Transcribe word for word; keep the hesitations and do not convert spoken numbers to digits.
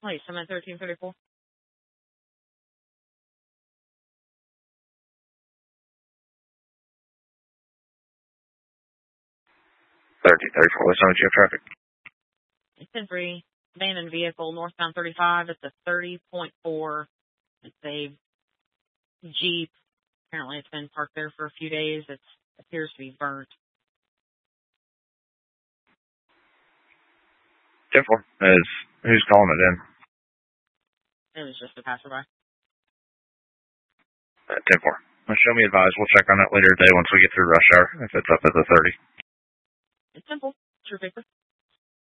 Wait, I'm at thirteen thirty-four. thirteen thirty-four, what's on with your traffic? It's ten three. Abandoned vehicle, northbound thirty-five. It's a thirty point four. It's a Jeep. Apparently it's been parked there for a few days. It appears to be burnt. ten four. Is, who's calling it in? It was just a passerby. Uh, ten four. Well, show me advised. We'll check on that later today once we get through rush hour, if it's up at the thirty. It's simple. It's your paper.